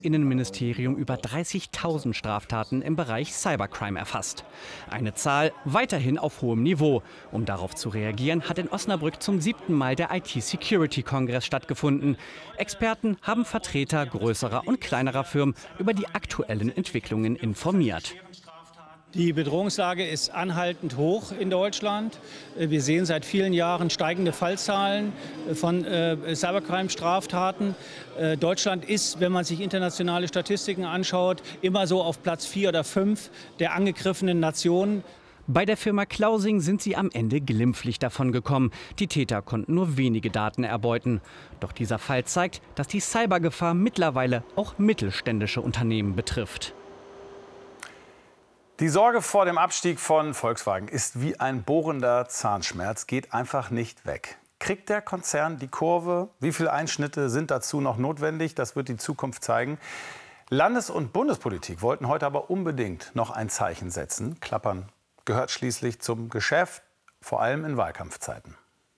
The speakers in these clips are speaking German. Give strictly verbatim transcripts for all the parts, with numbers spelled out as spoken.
Innenministerium über dreißigtausend Straftaten im Bereich Cybercrime erfasst. Eine Zahl weiterhin auf hohem Niveau. Um darauf zu reagieren, hat in Osnabrück zum siebten Mal der I T-Security-Kongress stattgefunden. Experten haben Vertreter größerer und kleinerer Firmen über die aktuellen Entwicklungen informiert. Die Bedrohungslage ist anhaltend hoch in Deutschland. Wir sehen seit vielen Jahren steigende Fallzahlen von äh, Cybercrime-Straftaten. Äh, Deutschland ist, wenn man sich internationale Statistiken anschaut, immer so auf Platz vier oder fünf der angegriffenen Nationen. Bei der Firma Klausing sind sie am Ende glimpflich davongekommen. Die Täter konnten nur wenige Daten erbeuten. Doch dieser Fall zeigt, dass die Cybergefahr mittlerweile auch mittelständische Unternehmen betrifft. Die Sorge vor dem Abstieg von Volkswagen ist wie ein bohrender Zahnschmerz, geht einfach nicht weg. Kriegt der Konzern die Kurve? Wie viele Einschnitte sind dazu noch notwendig? Das wird die Zukunft zeigen. Landes- und Bundespolitik wollten heute aber unbedingt noch ein Zeichen setzen. Klappern gehört schließlich zum Geschäft, vor allem in Wahlkampfzeiten.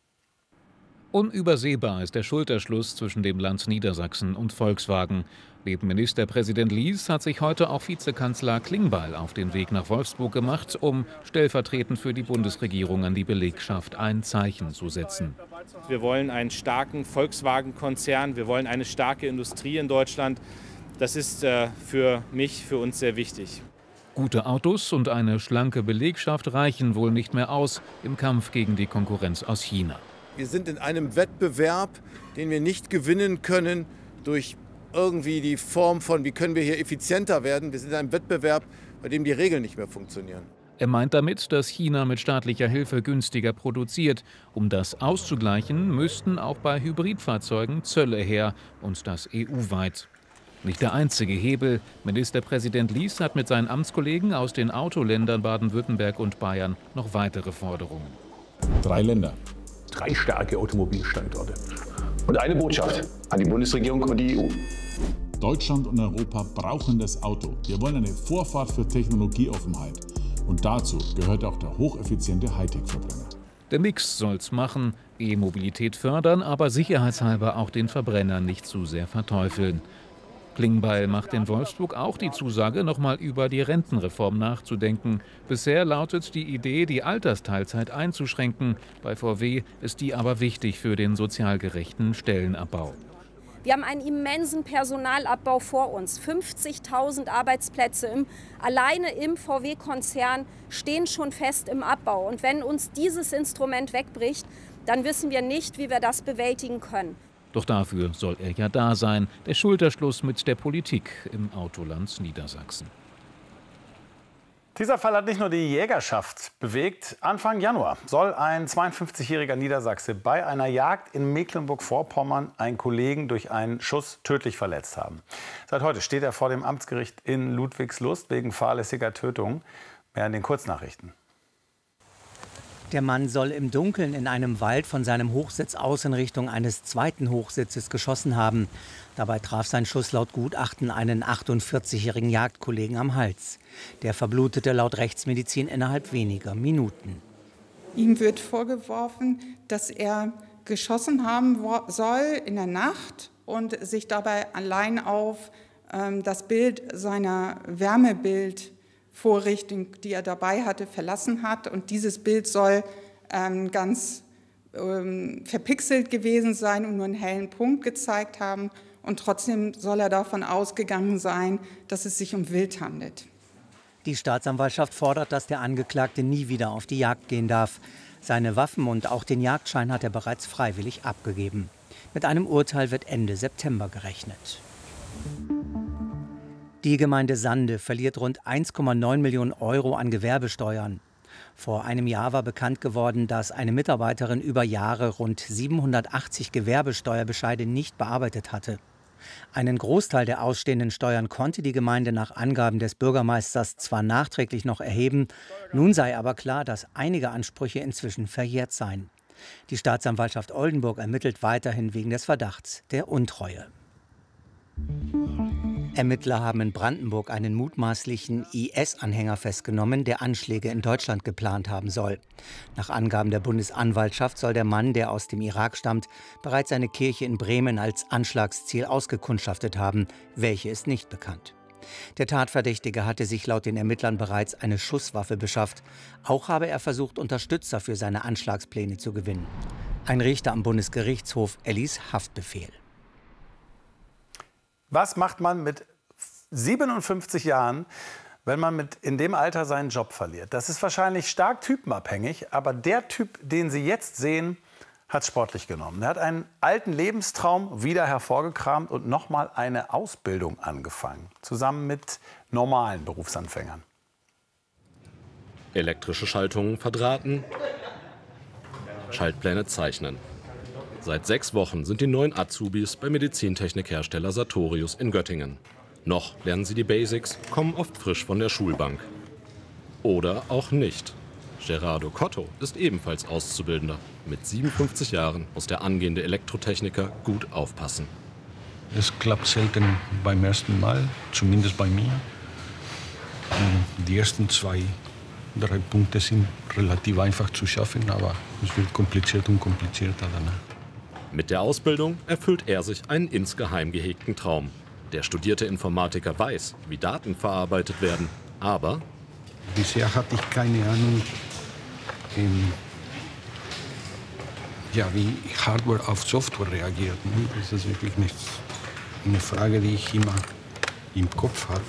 Unübersehbar ist der Schulterschluss zwischen dem Land Niedersachsen und Volkswagen. Neben Ministerpräsident Lies hat sich heute auch Vizekanzler Klingbeil auf den Weg nach Wolfsburg gemacht, um stellvertretend für die Bundesregierung an die Belegschaft ein Zeichen zu setzen. Wir wollen einen starken Volkswagen-Konzern, wir wollen eine starke Industrie in Deutschland. Das ist äh, für mich, für uns sehr wichtig. Gute Autos und eine schlanke Belegschaft reichen wohl nicht mehr aus im Kampf gegen die Konkurrenz aus China. Wir sind in einem Wettbewerb, den wir nicht gewinnen können durch irgendwie die Form von, wie können wir hier effizienter werden. Wir sind in einem Wettbewerb, bei dem die Regeln nicht mehr funktionieren. Er meint damit, dass China mit staatlicher Hilfe günstiger produziert. Um das auszugleichen, müssten auch bei Hybridfahrzeugen Zölle her, und das E U-weit. Nicht der einzige Hebel. Ministerpräsident Lies hat mit seinen Amtskollegen aus den Autoländern Baden-Württemberg und Bayern noch weitere Forderungen. Drei Länder. Drei starke Automobilstandorte. Und eine Botschaft an die Bundesregierung und die E U. Deutschland und Europa brauchen das Auto. Wir wollen eine Vorfahrt für Technologieoffenheit. Und dazu gehört auch der hocheffiziente Hightech-Verbrenner. Der Mix soll's machen, E-Mobilität fördern, aber sicherheitshalber auch den Verbrenner nicht zu sehr verteufeln. Klingbeil macht in Wolfsburg auch die Zusage, noch mal über die Rentenreform nachzudenken. Bisher lautet die Idee, die Altersteilzeit einzuschränken. Bei V W ist die aber wichtig für den sozial gerechten Stellenabbau. Wir haben einen immensen Personalabbau vor uns. fünfzigtausend Arbeitsplätze im, alleine im V W-Konzern stehen schon fest im Abbau. Und wenn uns dieses Instrument wegbricht, dann wissen wir nicht, wie wir das bewältigen können. Doch dafür soll er ja da sein, der Schulterschluss mit der Politik im Autoland Niedersachsen. Dieser Fall hat nicht nur die Jägerschaft bewegt. Anfang Januar soll ein zweiundfünfzigjähriger Niedersachse bei einer Jagd in Mecklenburg-Vorpommern einen Kollegen durch einen Schuss tödlich verletzt haben. Seit heute steht er vor dem Amtsgericht in Ludwigslust wegen fahrlässiger Tötung. Mehr in den Kurznachrichten. Der Mann soll im Dunkeln in einem Wald von seinem Hochsitz aus in Richtung eines zweiten Hochsitzes geschossen haben. Dabei traf sein Schuss laut Gutachten einen achtundvierzigjährigen Jagdkollegen am Hals. Der verblutete laut Rechtsmedizin innerhalb weniger Minuten. Ihm wird vorgeworfen, dass er geschossen haben soll in der Nacht und sich dabei allein auf ähm, das Bild seiner Wärmebild Vorrichtung, die er dabei hatte, verlassen hat. Und dieses Bild soll ähm, ganz ähm, verpixelt gewesen sein und nur einen hellen Punkt gezeigt haben. Und trotzdem soll er davon ausgegangen sein, dass es sich um Wild handelt. Die Staatsanwaltschaft fordert, dass der Angeklagte nie wieder auf die Jagd gehen darf. Seine Waffen und auch den Jagdschein hat er bereits freiwillig abgegeben. Mit einem Urteil wird Ende September gerechnet. Die Gemeinde Sande verliert rund eins Komma neun Millionen Euro an Gewerbesteuern. Vor einem Jahr war bekannt geworden, dass eine Mitarbeiterin über Jahre rund siebenhundertachtzig Gewerbesteuerbescheide nicht bearbeitet hatte. Einen Großteil der ausstehenden Steuern konnte die Gemeinde nach Angaben des Bürgermeisters zwar nachträglich noch erheben, nun sei aber klar, dass einige Ansprüche inzwischen verjährt seien. Die Staatsanwaltschaft Oldenburg ermittelt weiterhin wegen des Verdachts der Untreue. Ermittler haben in Brandenburg einen mutmaßlichen I S-Anhänger festgenommen, der Anschläge in Deutschland geplant haben soll. Nach Angaben der Bundesanwaltschaft soll der Mann, der aus dem Irak stammt, bereits eine Kirche in Bremen als Anschlagsziel ausgekundschaftet haben. Welche ist nicht bekannt. Der Tatverdächtige hatte sich laut den Ermittlern bereits eine Schusswaffe beschafft. Auch habe er versucht, Unterstützer für seine Anschlagspläne zu gewinnen. Ein Richter am Bundesgerichtshof erließ Haftbefehl. Was macht man mit siebenundfünfzig Jahren, wenn man mit in dem Alter seinen Job verliert? Das ist wahrscheinlich stark typenabhängig, aber der Typ, den Sie jetzt sehen, hat sportlich genommen. Er hat einen alten Lebenstraum wieder hervorgekramt und noch mal eine Ausbildung angefangen, zusammen mit normalen Berufsanfängern. Elektrische Schaltungen verdrahten, Schaltpläne zeichnen. Seit sechs Wochen sind die neuen Azubis beim Medizintechnikhersteller Sartorius in Göttingen. Noch lernen sie die Basics, kommen oft frisch von der Schulbank. Oder auch nicht. Gerardo Cotto ist ebenfalls Auszubildender. Mit siebenundfünfzig Jahren muss der angehende Elektrotechniker gut aufpassen. Es klappt selten beim ersten Mal, zumindest bei mir. Die ersten zwei, drei Punkte sind relativ einfach zu schaffen, aber es wird kompliziert und komplizierter danach. Mit der Ausbildung erfüllt er sich einen insgeheim gehegten Traum. Der studierte Informatiker weiß, wie Daten verarbeitet werden, aber bisher hatte ich keine Ahnung, ähm, ja, wie Hardware auf Software reagiert. Ne? Das ist wirklich nicht eine Frage, die ich immer im Kopf hatte.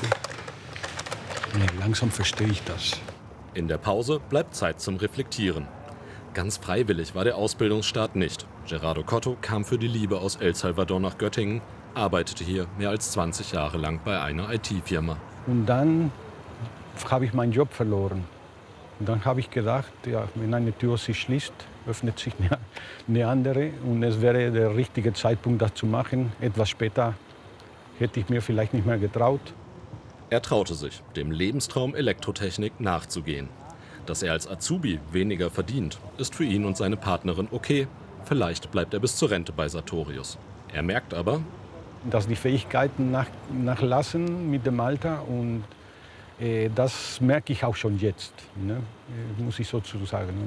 Ja, langsam verstehe ich das. In der Pause bleibt Zeit zum Reflektieren. Ganz freiwillig war der Ausbildungsstart nicht. Gerardo Cotto kam für die Liebe aus El Salvador nach Göttingen, arbeitete hier mehr als zwanzig Jahre lang bei einer I T-Firma. Und dann habe ich meinen Job verloren. Und dann habe ich gedacht, ja, wenn eine Tür sich schließt, öffnet sich eine, eine andere. Und es wäre der richtige Zeitpunkt, das zu machen. Etwas später hätte ich mir vielleicht nicht mehr getraut. Er traute sich, dem Lebenstraum Elektrotechnik nachzugehen. Dass er als Azubi weniger verdient, ist für ihn und seine Partnerin okay. Vielleicht bleibt er bis zur Rente bei Sartorius. Er merkt aber, dass die Fähigkeiten nach, nachlassen mit dem Alter. Und äh, das merke ich auch schon jetzt, ne? äh, muss ich sozusagen sagen.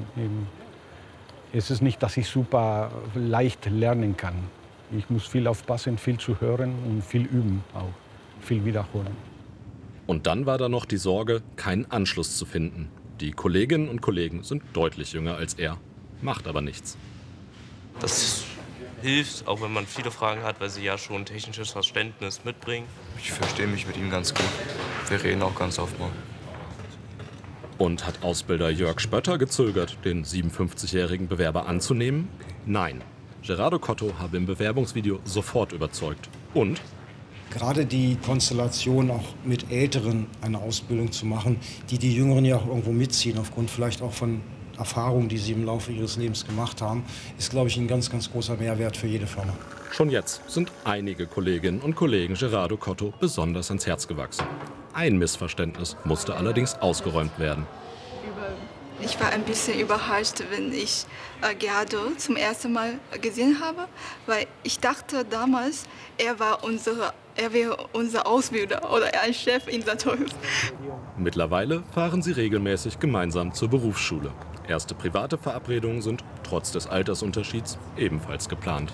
Es ist nicht, dass ich super leicht lernen kann. Ich muss viel aufpassen, viel zu hören und viel üben, auch viel wiederholen. Und dann war da noch die Sorge, keinen Anschluss zu finden. Die Kolleginnen und Kollegen sind deutlich jünger als er, macht aber nichts. Das hilft, auch wenn man viele Fragen hat, weil sie ja schon technisches Verständnis mitbringen. Ich verstehe mich mit ihm ganz gut. Wir reden auch ganz oft mal. Und hat Ausbilder Jörg Spötter gezögert, den siebenundfünfzigjährigen Bewerber anzunehmen? Nein. Gerardo Cotto habe im Bewerbungsvideo sofort überzeugt. Und gerade die Konstellation, auch mit Älteren eine Ausbildung zu machen, die die Jüngeren ja auch irgendwo mitziehen, aufgrund vielleicht auch von Erfahrungen, die sie im Laufe ihres Lebens gemacht haben, ist, glaube ich, ein ganz, ganz großer Mehrwert für jede Firma. Schon jetzt sind einige Kolleginnen und Kollegen Gerardo Cotto besonders ans Herz gewachsen. Ein Missverständnis musste allerdings ausgeräumt werden. Ich war ein bisschen überrascht, wenn ich äh, Gerardo zum ersten Mal gesehen habe, weil ich dachte damals, er war unsere, er wäre unser Ausbilder oder ein Chef in Sartorius. Mittlerweile fahren sie regelmäßig gemeinsam zur Berufsschule. Erste private Verabredungen sind trotz des Altersunterschieds ebenfalls geplant.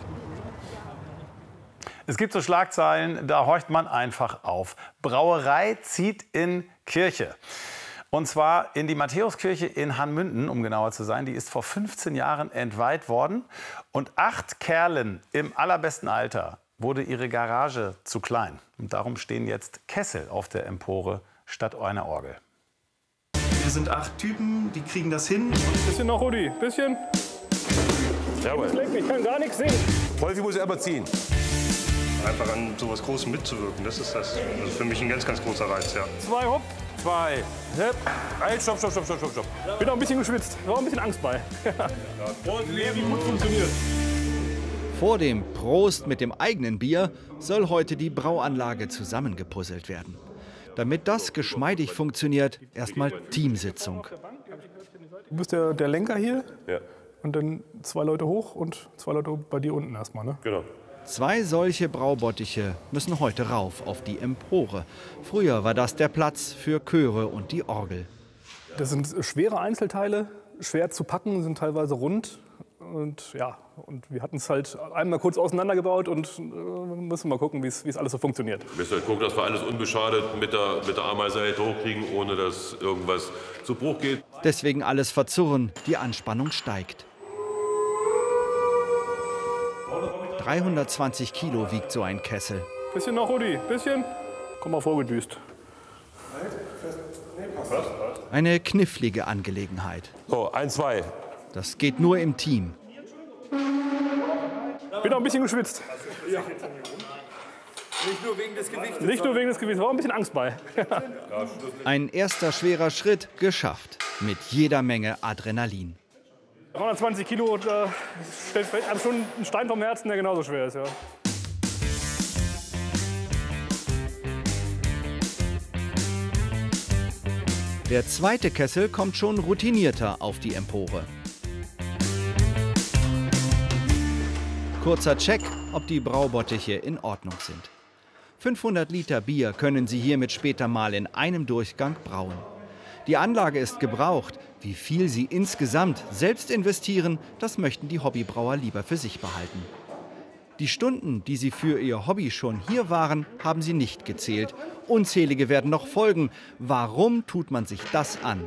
Es gibt so Schlagzeilen, da horcht man einfach auf. Brauerei zieht in Kirche. Und zwar in die Matthäuskirche in Hanmünden, um genauer zu sein. Die ist vor fünfzehn Jahren entweiht worden. Und acht Kerlen im allerbesten Alter wurde ihre Garage zu klein. Und darum stehen jetzt Kessel auf der Empore statt einer Orgel. Wir sind acht Typen, die kriegen das hin. Bisschen noch, Rudi, bisschen. Jawohl. Ich kann gar nichts sehen. Wolfi muss er aber ziehen. Einfach an so was Großem mitzuwirken, das ist das. Das ist für mich ein ganz, ganz großer Reiz, ja. Zwei, hopp. Zwei. Halt, stopp, stopp, stopp, stopp, stopp, stopp. Bin auch ein bisschen geschwitzt, war auch ein bisschen Angst bei. Und wie gut funktioniert. Vor dem Prost mit dem eigenen Bier soll heute die Brauanlage zusammengepuzzelt werden. Damit das geschmeidig funktioniert, erstmal Teamsitzung. Du bist der, der Lenker hier? Ja. Und dann zwei Leute hoch und zwei Leute bei dir unten erstmal, ne? Genau. Zwei solche Braubottiche müssen heute rauf auf die Empore. Früher war das der Platz für Chöre und die Orgel. Das sind schwere Einzelteile, schwer zu packen, sind teilweise rund. Und ja, und wir hatten es halt einmal kurz auseinandergebaut und äh, müssen mal gucken, wie es alles so funktioniert. Wir müssen halt gucken, dass wir alles unbeschadet mit der, mit der Ameise hochkriegen, ohne dass irgendwas zu Bruch geht. Deswegen alles verzurren, die Anspannung steigt. dreihundertzwanzig Kilo wiegt so ein Kessel. Bisschen noch, Rudi, bisschen. Komm mal vorgedüst. Eine knifflige Angelegenheit. So, ein, zwei. Das geht nur im Team. Bin auch ein bisschen geschwitzt. Ja. Nicht nur wegen des Gewichts. Nicht nur wegen des Gewichts, war auch ein bisschen Angst bei. Ein erster schwerer Schritt geschafft. Mit jeder Menge Adrenalin. dreihundertzwanzig Kilo, da stellt einem schon ein Stein vom Herzen, der genauso schwer ist. Ja. Der zweite Kessel kommt schon routinierter auf die Empore. Kurzer Check, ob die Braubottiche in Ordnung sind. fünfhundert Liter Bier können sie hiermit später mal in einem Durchgang brauen. Die Anlage ist gebraucht. Wie viel sie insgesamt selbst investieren, das möchten die Hobbybrauer lieber für sich behalten. Die Stunden, die sie für ihr Hobby schon hier waren, haben sie nicht gezählt. Unzählige werden noch folgen. Warum tut man sich das an?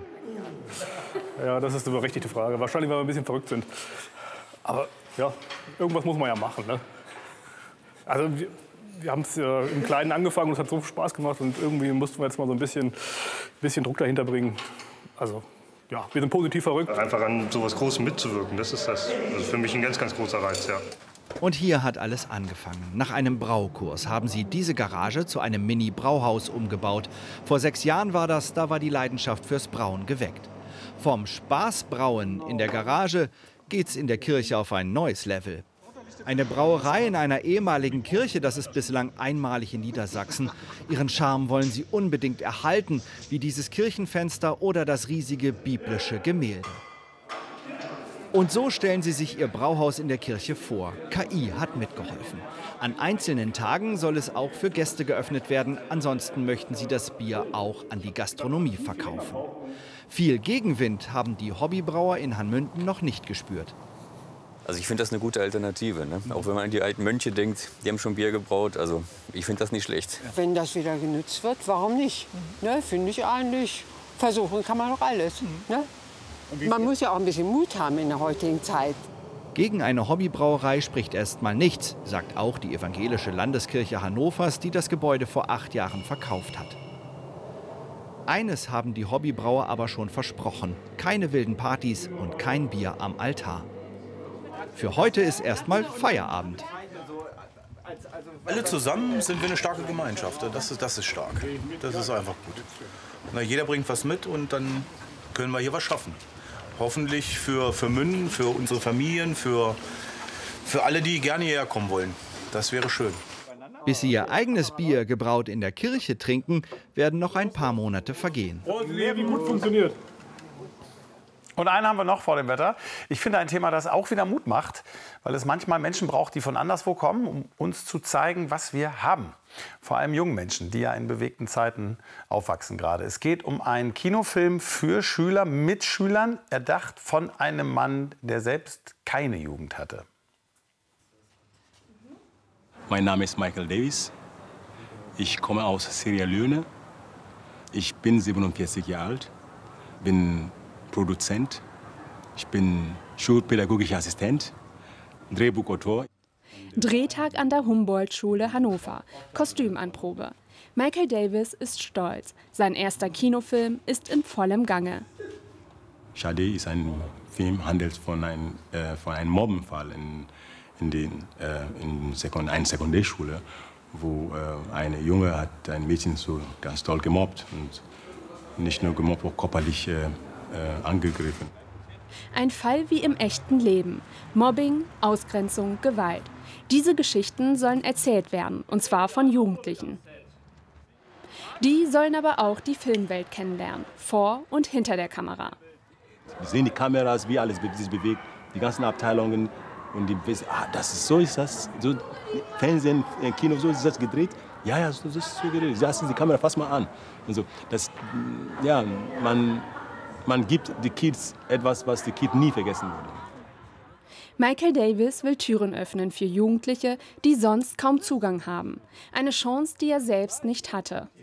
Ja, das ist eine berechtigte Frage. Wahrscheinlich, weil wir ein bisschen verrückt sind. Aber ja, irgendwas muss man ja machen. Ne? Also wir, wir haben es äh, im Kleinen angefangen und es hat so Spaß gemacht. Und irgendwie mussten wir jetzt mal so ein bisschen, bisschen Druck dahinter bringen. Also ja, wir sind positiv verrückt. Einfach an so etwas Großem mitzuwirken, das ist das. Das ist für mich ein ganz, ganz großer Reiz, ja. Und hier hat alles angefangen. Nach einem Braukurs haben sie diese Garage zu einem Mini-Brauhaus umgebaut. Vor sechs Jahren war das, da war die Leidenschaft fürs Brauen geweckt. Vom Spaßbrauen in der Garage geht's in der Kirche auf ein neues Level. Eine Brauerei in einer ehemaligen Kirche, das ist bislang einmalig in Niedersachsen. Ihren Charme wollen sie unbedingt erhalten, wie dieses Kirchenfenster oder das riesige biblische Gemälde. Und so stellen sie sich ihr Brauhaus in der Kirche vor. K I hat mitgeholfen. An einzelnen Tagen soll es auch für Gäste geöffnet werden. Ansonsten möchten sie das Bier auch an die Gastronomie verkaufen. Viel Gegenwind haben die Hobbybrauer in Hanmünden noch nicht gespürt. Also ich finde das eine gute Alternative. Ne? Auch wenn man an die alten Mönche denkt, die haben schon Bier gebraut. Also ich finde das nicht schlecht. Wenn das wieder genutzt wird, warum nicht? Ne? Finde ich eigentlich. Versuchen kann man doch alles. Ne? Man muss ja auch ein bisschen Mut haben in der heutigen Zeit. Gegen eine Hobbybrauerei spricht erst mal nichts, sagt auch die evangelische Landeskirche Hannovers, die das Gebäude vor acht Jahren verkauft hat. Eines haben die Hobbybrauer aber schon versprochen: keine wilden Partys und kein Bier am Altar. Für heute ist erstmal Feierabend. Alle zusammen sind wir eine starke Gemeinschaft. Das ist, das ist stark. Das ist einfach gut. Na, jeder bringt was mit und dann können wir hier was schaffen. Hoffentlich für, für Münden, für unsere Familien, für, für alle, die gerne hierher kommen wollen. Das wäre schön. Bis sie ihr eigenes Bier gebraut in der Kirche trinken, werden noch ein paar Monate vergehen. Und wie gut funktioniert. Und einen haben wir noch vor dem Wetter. Ich finde ein Thema, das auch wieder Mut macht, weil es manchmal Menschen braucht, die von anderswo kommen, um uns zu zeigen, was wir haben. Vor allem jungen Menschen, die ja in bewegten Zeiten aufwachsen gerade. Es geht um einen Kinofilm für Schüler mit Schülern, erdacht von einem Mann, der selbst keine Jugend hatte. Mein Name ist Michael Davis. Ich komme aus Sierra Leone. Ich bin siebenundvierzig Jahre alt, bin Produzent, ich bin schulpädagogischer Assistent, Drehbuchautor. Drehtag an der Humboldt-Schule Hannover, Kostümanprobe. Michael Davis ist stolz. Sein erster Kinofilm ist in vollem Gange. Shade ist ein Film, handelt von einem, äh, von einem Mobbenfall in, in, den, äh, in Sekund einer Sekundärschule, wo äh, eine Junge hat ein Mädchen so ganz toll gemobbt und nicht nur gemobbt, auch körperlich äh, Äh, angegriffen. Ein Fall wie im echten Leben. Mobbing, Ausgrenzung, Gewalt. Diese Geschichten sollen erzählt werden, und zwar von Jugendlichen. Die sollen aber auch die Filmwelt kennenlernen, vor und hinter der Kamera. Wir sehen die Kameras, wie alles sich bewegt, die ganzen Abteilungen Und die wissen, ah, das ist, so ist das, so Fernsehen, Kino, so ist das gedreht. Ja, ja, so ist es so gedreht. Lassen Sie die Kamera fast mal an. Und so, das, ja, man, man gibt die Kids etwas, was die Kids nie vergessen würden. Michael Davis will Türen öffnen für Jugendliche, die sonst kaum Zugang haben. Eine Chance, die er selbst nicht hatte.